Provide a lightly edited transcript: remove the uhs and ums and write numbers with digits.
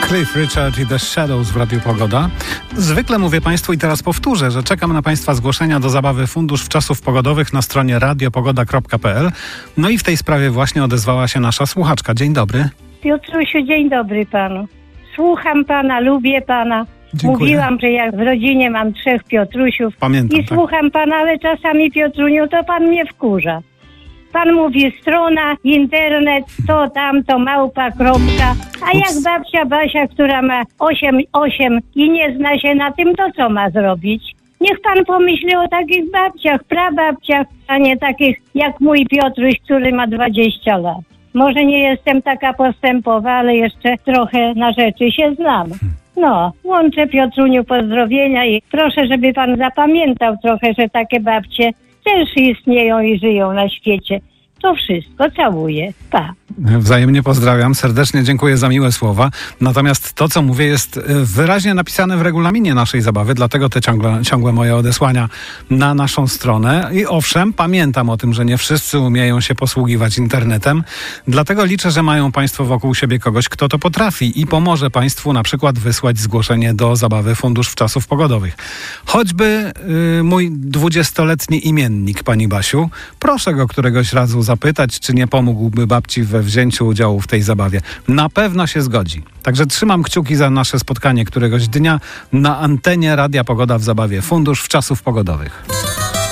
Cliff Richard i The Shadows w Radiu Pogoda. Zwykle mówię Państwu i teraz powtórzę, że czekam na Państwa zgłoszenia do zabawy Fundusz Wczasów Pogodowych na stronie radiopogoda.pl. No i w tej sprawie właśnie odezwała się nasza słuchaczka. Dzień dobry. Piotrusiu, dzień dobry panu. Słucham pana, lubię pana. Dziękuję. Mówiłam, że ja w rodzinie mam 3 Piotrusiów. Pamiętam, I tak. słucham pana, ale czasami, Piotruniu, to pan mnie wkurza. Pan mówi strona, internet, to tamto, małpa, kropka. A jak babcia Basia, która ma 8 i nie zna się na tym, to co ma zrobić? Niech pan pomyśli o takich babciach, prababciach, a nie takich jak mój Piotruś, który ma 20 lat. Może nie jestem taka postępowa, ale jeszcze trochę na rzeczy się znam. No, łączę Piotruniu pozdrowienia i proszę, żeby pan zapamiętał trochę, że takie babcie też istnieją i żyją na świecie. To wszystko, całuję. Pa. Wzajemnie pozdrawiam, serdecznie dziękuję za miłe słowa. Natomiast to, co mówię, jest wyraźnie napisane w regulaminie naszej zabawy, dlatego te ciągłe moje odesłania na naszą stronę. I owszem, pamiętam o tym, że nie wszyscy umieją się posługiwać internetem, dlatego liczę, że mają Państwo wokół siebie kogoś, kto to potrafi i pomoże Państwu na przykład wysłać zgłoszenie do zabawy Fundusz Wczasów Pogodowych. Choćby mój 20-letni imiennik, pani Basiu. Proszę go któregoś razu zapytać, czy nie pomógłby babci we wzięciu udziału w tej zabawie. Na pewno się zgodzi. Także trzymam kciuki za nasze spotkanie któregoś dnia na antenie Radia Pogoda w zabawie Fundusz Wczasów Pogodowych.